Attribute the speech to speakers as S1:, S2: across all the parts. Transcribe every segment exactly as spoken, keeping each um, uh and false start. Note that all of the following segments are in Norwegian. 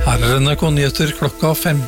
S1: Her er N R K Nyheter klokka fem.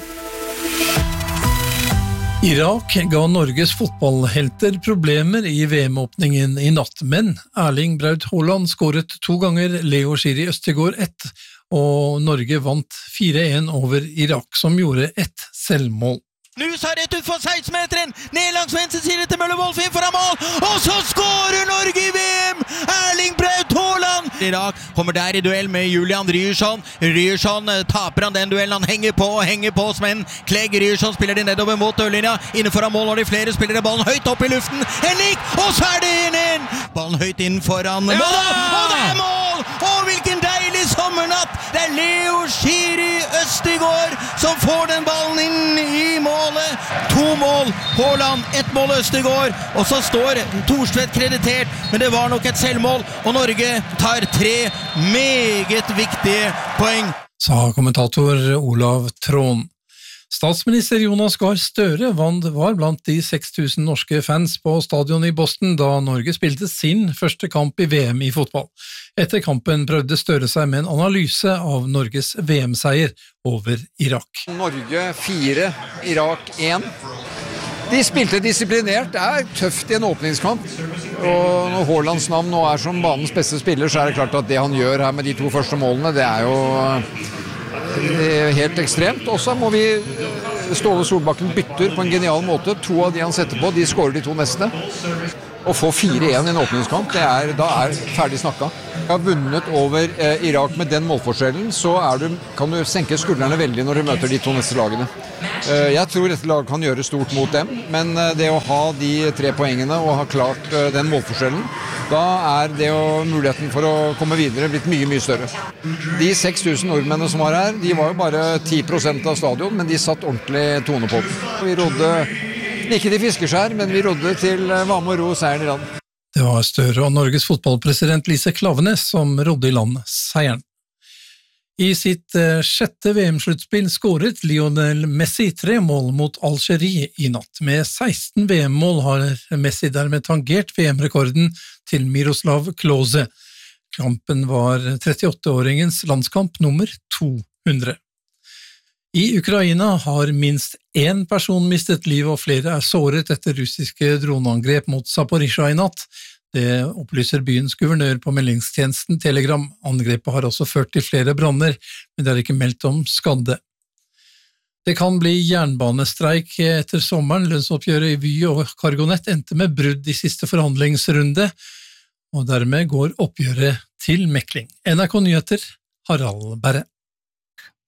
S1: Irak ga Norges fotballhelter problemer i V M-åpningen i natt, men Erling Braut Haaland skåret to ganger, Leo Shiri Østegård ett, og Norge vant fire en over Irak, som gjorde ett selvmål.
S2: Nus har rett ut for seksten-meteren, ned langs venstre side til Møller-Wolf inn foran mål, og så skårer Norge i V M! Erling Braut Haaland! Irak kommer der i duell med Julian Ryerson. Ryerson taper han den duellen, han henger på og henger på, men Clegg Ryerson spiller de nedover mot dørlinja, innenfor av mål, og de flere spiller ballen høyt opp i luften, Henrik, og så er det en en! Ballen høyt inn foran mål, og det er mål! Og hvilken deilig sommernatt! Det er Leo Shiri Østegård som får den ballen inn i målet. To mål, Haaland, ett mål Østegård, og så står Thorstvedt kreditert, men det var nok et selvmål, og Norge tar tre meget viktige poeng.
S1: Sa kommentator Olav Trån. Statsminister Jonas Gahr Støre var blant de seks tusen norske fans på stadion i Boston da Norge spilte sin første kamp i V M i fotball. Etter kampen prøvde Støre seg med en analyse av Norges V M-seier over Irak.
S3: Norge fire, Irak én. De spilte disiplinert, det er tøft i en åpningskamp. Og når Haalands navn nå er som banens beste spiller, så er det klart at det han gjør her med de to første målene, det er jo det er helt ekstremt. Og så må vi Ståle Solbakken bytter på en genial måte. To av de han setter på, de skårer de to neste. Å få fire en i en åpningskamp, det er, da er ferdig snakka. Jeg har vunnet over eh, Irak med den målforskjellen, så er du, kan du senke skuldrene veldig når du møter de to neste lagene. Eh, jeg tror dette laget kan gjøre stort mot dem, men eh, det å ha de tre poengene og ha klart eh, den målforskjellen, da er det jo muligheten for å komme videre blitt mye, mye større. De seks tusen nordmennene som var her, de var jo bare ti prosent av stadion, men de satt ordentlig tone på den. Vi rodde ikke til fiskeskjær, men vi rodde til varme og ro seieren i land.
S1: Det var Støre og Norges fotballpresident Lise Klaveness som rodde i land seieren. I sitt sjette V M-sluttspill skåret Lionel Messi tre mål mot Algerie i natt. Med seksten V M-mål har Messi dermed tangert V M-rekorden til Miroslav Klose. Kampen var trettiåtteåringens landskamp nummer to hundre. I Ukraina har minst én person mistet livet og flere er såret etter russiske droneangrep mot Zaporizjzja i natt. Det opplyser byens guvernør på meldingstjenesten Telegram. Angrepet har også ført til flere branner, men det er ikke meldt om skadde. Det kan bli jernbanestreik etter sommeren. Lønnsoppgjøret i Vy og Cargonet endte med brudd i siste forhandlingsrunde, og dermed går oppgjøret til mekling. N R K Nyheter, Harald Berre.